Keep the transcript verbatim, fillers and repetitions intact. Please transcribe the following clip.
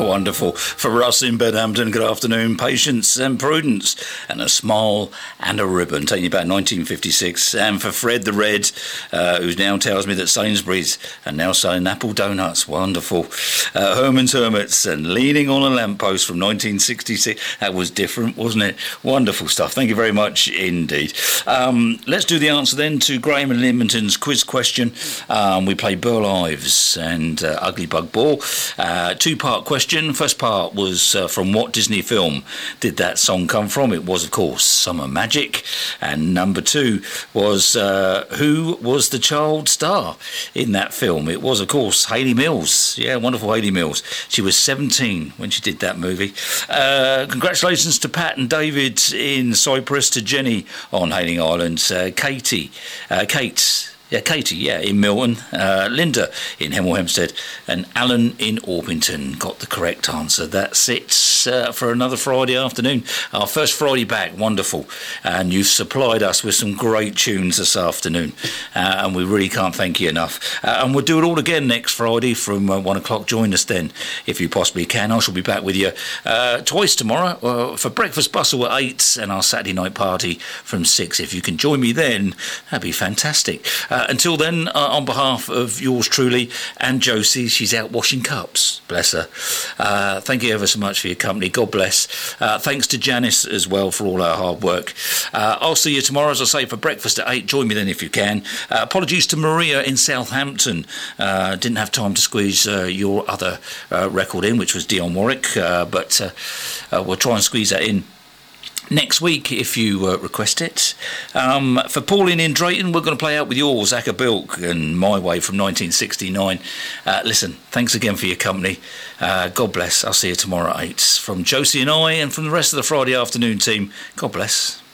Wonderful. For us in Bedhampton, good afternoon. Patience and Prudence, and a smile and a ribbon, taking you back nineteen fifty-six. And for Fred the Red, uh, who now tells me that Sainsbury's are now selling apple donuts. Wonderful. Uh, Herman's Hermits and Leaning on a Lamppost from nineteen sixty-six. That was different, wasn't it? Wonderful stuff. Thank you very much indeed. Um, let's do the answer then to Graham and Leamington's quiz question. Um, we played Burl Ives and uh, Ugly Bug Ball. Uh, two-part question. First part was uh, from what Disney film did that song come from? It was, of course, Summer Magic. And number two was uh, who was the child star in that film? It was, of course, Hayley Mills. Yeah, wonderful Hayley Mills. She was seventeen when she did that movie. Uh, congratulations to Pat and David in Cyprus, to Jenny on Hailing Island, uh, Katie, uh, Kate. Yeah, Katie, yeah, in Milton, uh, Linda in Hemel Hempstead, and Alan in Orpington got the correct answer. That's it uh, for another Friday afternoon. Our first Friday back, wonderful. And you've supplied us with some great tunes this afternoon, uh, and we really can't thank you enough. Uh, and we'll do it all again next Friday from uh, one o'clock. Join us then, if you possibly can. I shall be back with you uh, twice tomorrow uh, for Breakfast Bustle at eight and our Saturday night party from six. If you can join me then, that'd be fantastic. Uh, Uh, until then, uh, on behalf of yours truly and Josie, she's out washing cups, bless her. Uh, thank you ever so much for your company. God bless. Uh, thanks to Janice as well for all her hard work. Uh, I'll see you tomorrow, as I say, for breakfast at eight. Join me then if you can. Uh, apologies to Maria in Southampton. Uh, didn't have time to squeeze uh, your other uh, record in, which was Dionne Warwick, uh, but uh, uh, we'll try and squeeze that in next week, if you uh, request it. Um, for Pauline in Drayton, we're going to play out with yours, Acker Bilk and My Way from nineteen sixty-nine. Uh, listen, thanks again for your company. Uh, God bless. I'll see you tomorrow at eight. From Josie and I, and from the rest of the Friday afternoon team, God bless.